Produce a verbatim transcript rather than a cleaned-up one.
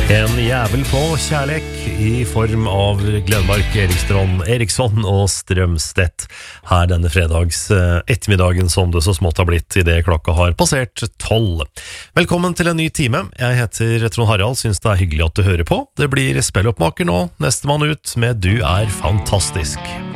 En jævel på kjærlek i form av Glenmark, Erikstrøm, Eriksson og Strømstedt her denne fredags ettermiddagen som det så smått har blitt i det klokka har passert tolv. Velkommen til en ny time. Jeg heter Trond Harald, synes det er hyggelig at du hører på. Det blir spilloppmaker nå, neste mann ut med Du er fantastisk.